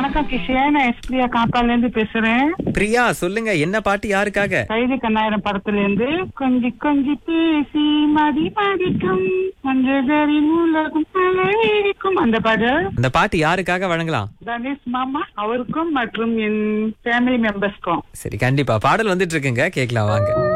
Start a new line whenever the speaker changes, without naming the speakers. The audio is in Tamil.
வணக்கம் கிஷன், நான் எஸ்பிரியா காப்பால இருந்து பேசுறேன்.
பிரியா, சொல்லுங்க, என்ன பாட்டு யாருக்காக?
கைதி கண்ணாயிரம் படத்துல இருந்து கொஞ்சி கொஞ்சி பேசி மதி மதிக்கும் மஞ்சளின் உலகம் இருக்கும் அந்த பாடல்.
அந்த பாட்டு யாருக்காக வழங்கலாம்?
தனேஷ் மாமா அவருக்கும் மற்றும் என் ஃபேமிலி மெம்பர்ஸ்க்கும்.
சரி, கண்டிப்பா பாடல் வந்துட்டு இருக்குங்க, கேட்கலாம் வாங்க.